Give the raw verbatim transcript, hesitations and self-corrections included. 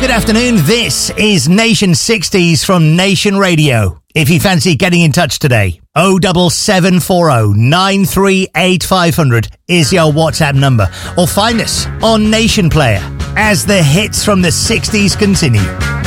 Good afternoon. This is Nation sixties from Nation Radio. If you fancy getting in touch today, oh seven seven four oh nine three eight five hundred is your WhatsApp number. Or find us on Nation Player as the hits from the sixties continue.